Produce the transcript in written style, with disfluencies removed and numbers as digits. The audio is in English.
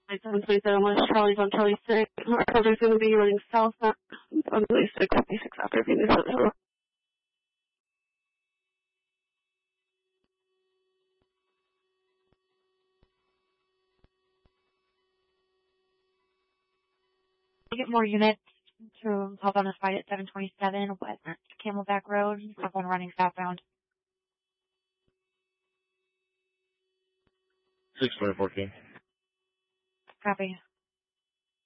727 West Charlie's on Charlie 6. Our project's going to be running south on Charlie 656 after Phoenix. Get more units to help on this fight at 727 West Camelback Road. Up on running southbound. 624 King. Copy.